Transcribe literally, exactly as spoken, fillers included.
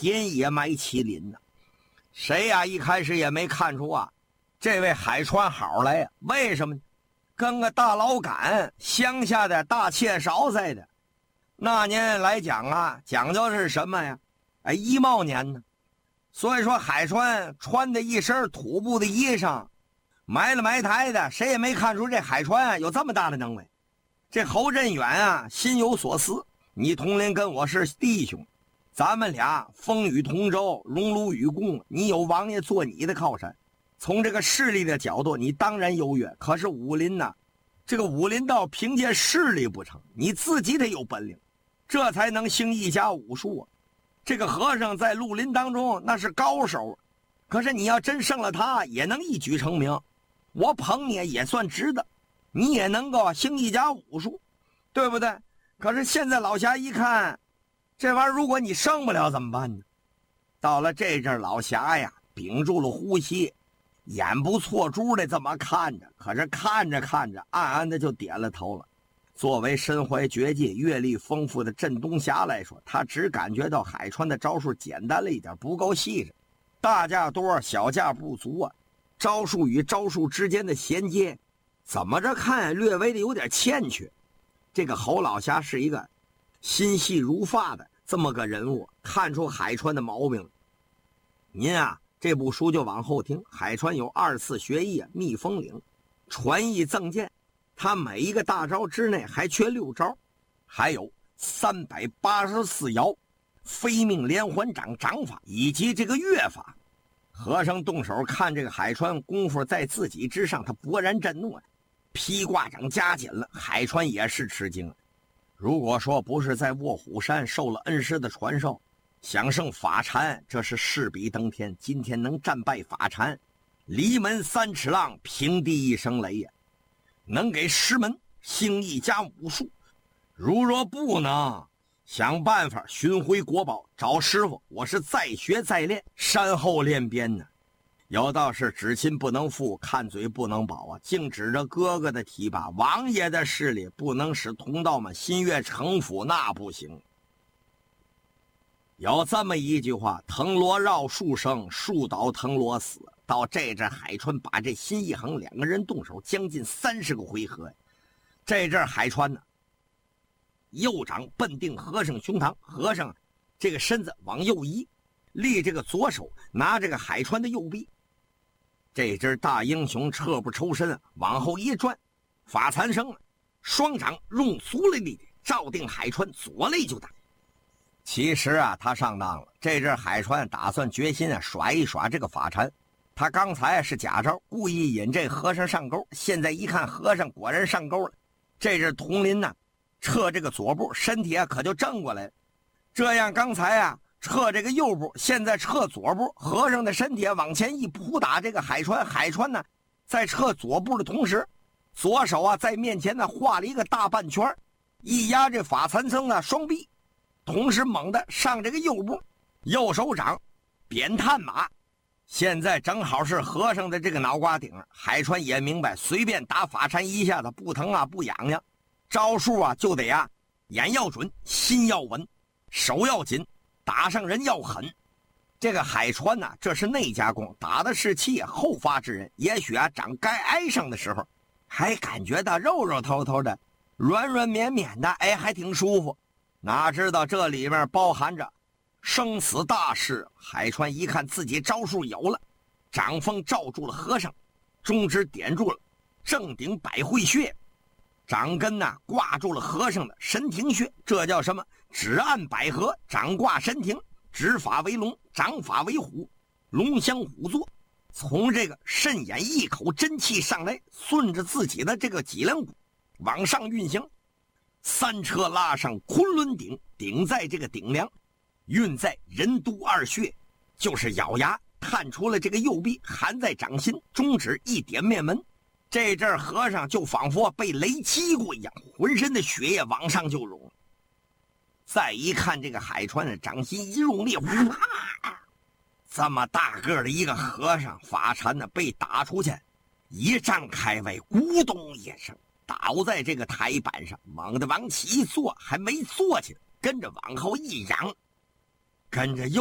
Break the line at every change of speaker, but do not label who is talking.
田野埋麒麟呢。谁呀、啊、一开始也没看出啊这位海川好来呀、啊？为什么呢？跟个大老杆乡下的大切勺似的。那年来讲啊，讲究是什么呀？哎，一卯年呢。所以说海川穿的一身土布的衣裳，埋了埋汰的，谁也没看出这海川啊有这么大的能耐。这侯振远啊心有所思，你同林跟我是弟兄，咱们俩风雨同舟，荣辱与共，你有王爷做你的靠山，从这个势力的角度你当然优越。可是武林呢，这个武林道凭借势力不成，你自己得有本领，这才能行一家武术啊。这个和尚在绿林当中那是高手，可是你要真胜了他也能一举成名，我捧你也算值得，你也能够行一家武术，对不对？可是现在老侠一看这玩意儿，如果你胜不了怎么办呢？到了这阵老侠呀屏住了呼吸，眼不错珠的这么看着，可是看着看着暗暗的就点了头了。作为身怀绝技阅历丰富的镇东侠来说，他只感觉到海川的招数简单了一点，不够细致，大架多小架不足啊，招数与招数之间的衔接怎么着看略微的有点欠缺。这个侯老侠是一个心细如发的这么个人物，看出海川的毛病了。您啊这部书就往后听，海川有二次学艺啊，蜜蜂岭传艺赠剑，他每一个大招之内还缺六招，还有三百八十四爻飞命连环掌掌法以及这个乐法。和尚动手看这个海川功夫在自己之上，他勃然震怒，披挂掌加紧了。海川也是吃惊，如果说不是在卧虎山受了恩师的传授，想胜法禅这是势比登天，今天能战败法禅，离门三尺浪，平地一声雷呀，能给师门兴一家武术。如若不能，想办法寻回国宝，找师傅，我是再学再练，山后练鞭呢。有道是只亲不能负，看嘴不能保啊，净指着哥哥的提拔，王爷的势力不能使同道们心悦诚服，那不行。有这么一句话，藤萝绕树生，树倒藤萝死。到这阵海川把这辛一恒两个人动手将近三十个回合，这阵海川呢右掌奔定和尚胸膛，和尚这个身子往右移，立这个左手拿这个海川的右臂。这只大英雄侧不抽身往后一转，法残生了，双掌用足了力照定海川左肋就打。其实啊他上当了，这只海川打算决心啊耍一耍这个法禅。他刚才是假招，故意引这和尚上钩，现在一看和尚果然上钩了，这是佟林呢撤这个左步，身体啊可就正过来了。这样刚才啊撤这个右步，现在撤左步，和尚的身体往前一扑打这个海川，海川呢在撤左步的同时，左手啊在面前呢画了一个大半圈，一压这法残僧的双臂，同时猛地上这个右步，右手掌扁探马，现在正好是和尚的这个脑瓜顶。海川也明白，随便打法禅一下子不疼啊不痒痒，招数啊就得啊眼要准，心要稳，手要紧，打上人要狠。这个海川呢、啊、这是内家功，打的是气后发制人，也许啊掌该挨上的时候还感觉到肉肉透透的，软软绵绵的，哎还挺舒服。哪知道这里面包含着生死大事。海川一看自己招数有了，掌风罩住了和尚，中指点住了正顶百会穴，掌根呢挂住了和尚的神庭穴，这叫什么？指按百合，掌挂神庭，指法为龙，掌法为虎，龙相虎作。从这个肾眼一口真气上来，顺着自己的这个脊梁骨往上运行，三车拉上昆仑顶，顶在这个顶梁，运在任督二穴，就是咬牙探出了这个右臂，含在掌心，中指一点面门。这阵和尚就仿佛被雷击过一样，浑身的血液往上就涌。再一看这个海川的掌心一用力，哇，这么大个的一个和尚法禅呢被打出去，一张开外，咕咚一声倒在这个台板上，猛地往起一坐，还没坐起来，跟着往后一仰，跟着又